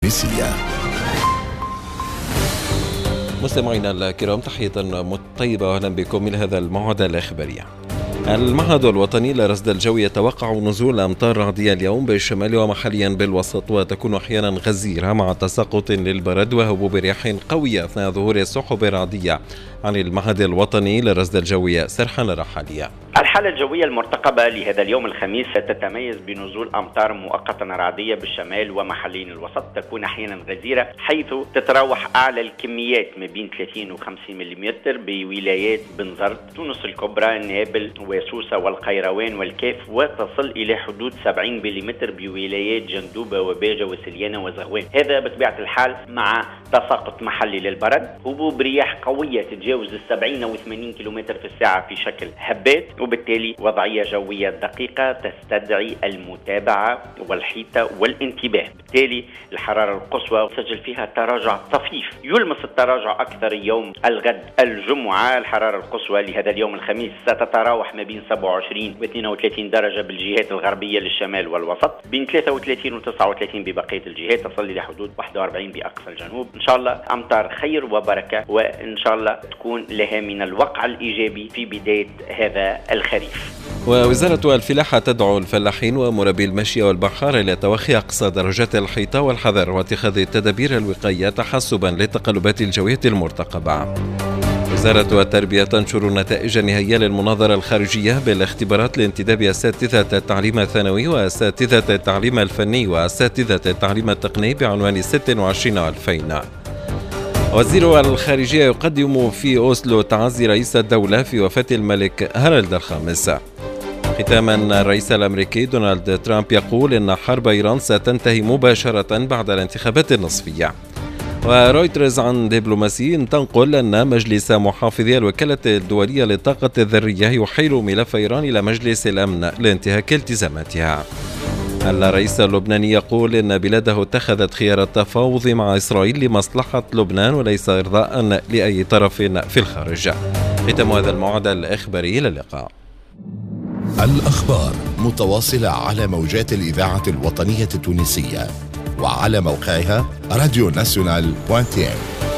التونسية. مستمعينا الكرام، تحية طيبة وأهلا بكم من هذا الموعد الإخباري. المعهد الوطني لرصد الجو يتوقع نزول أمطار رعدية اليوم بالشمال ومحليا بالوسط، وتكون أحيانا غزيرة مع تساقط للبرد وهبوب رياح قوية أثناء ظهور السحب الرعدية. عن المعهد الوطني لرصد الجو سرحان رحالية. الحالة الجوية المرتقبة لهذا اليوم الخميس ستتميز بنزول أمطار مؤقتا رعدية بالشمال ومحلين الوسط، تكون أحيانا غزيرة حيث تتراوح أعلى الكميات ما بين 30 و 50 ملم بولايات بنزرت، تونس الكبرى، نابل وسوسة والقيروان والكاف، وتصل إلى حدود 70 ملم بولايات جندوبة وباجة وسليانة وزغوان. هذا بطبيعة الحال مع تساقط محلي للبرد، هبوب رياح قوية تتجاوز 70 و 80 كم في الساعة في شكل هبات، وبالتالي وضعية جوية دقيقة تستدعي المتابعة والحيطة والانتباه. بالتالي الحرارة القصوى تسجل فيها تراجع طفيف، يلمس التراجع أكثر يوم الغد الجمعة. الحرارة القصوى لهذا اليوم الخميس ستتراوح ما بين 27 و 32 درجة بالجهات الغربية للشمال والوسط، بين 33 و 39 ببقية الجهات، تصل إلى حدود 41 بأقصى الجنوب. إن شاء الله أمطار خير وبركة، وإن شاء الله تكون لها من الوقع الإيجابي في بداية هذا الخريف. ووزارة الفلاحة تدعو الفلاحين ومربي المشي والبحار إلى توخي أقصى درجات الحيطة والحذر واتخاذ التدابير الوقائية تحسبا للتقلبات الجوية المرتقبة. وزارة التربية تنشر نتائج النهائية للمناظرة الخارجية بالاختبارات لانتداب أساتذة التعليم الثانوي وأساتذة التعليم الفني وأساتذة التعليم التقني بعنوان 26/2000. وزير الخارجية يقدم في أوسلو تعزي رئيس الدولة في وفاة الملك هارالد الخامس. ختاما، الرئيس الأمريكي دونالد ترامب يقول إن حرب إيران ستنتهي مباشرة بعد الانتخابات النصفية. ورويترز عن دبلوماسي تنقل أن مجلس محافظي الوكالة الدولية للطاقة الذرية يحيل ملف إيران إلى مجلس الأمن لانتهاك التزاماتها. الرئيس اللبناني يقول إن بلاده اتخذت خيار التفاوض مع إسرائيل لمصلحة لبنان وليس إرضاء لأي طرف في الخارج. ختام هذا الموعد الإخباري، إلى اللقاء. الأخبار متواصلة على موجات الإذاعة الوطنية التونسية وعلى موقعها radionational.tn.